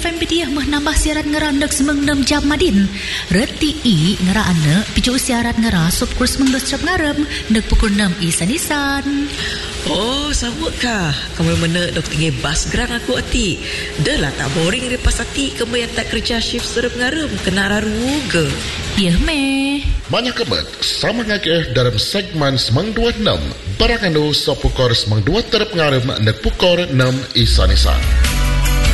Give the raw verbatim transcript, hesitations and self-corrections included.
F M P D mah nambah siaran ngera ndek semeng enam jam madin. Reti i ngera ane picu siaran ngera sub kurs semeng dos jam ngarem ndek pukul enam isan-isan. Oh, sama kah? Kamu mana dok tinggi bas gerang aku ati. Dah lah tak boring lepas ati kamu yang tak kerja shift serem ngarem kena raru ke. Ya meh. Banyak kebet sama ngakeh dalam segmen semang dua enam. Barakando sopukor semang dua terap ngarem ndek pukul enam isan-isan.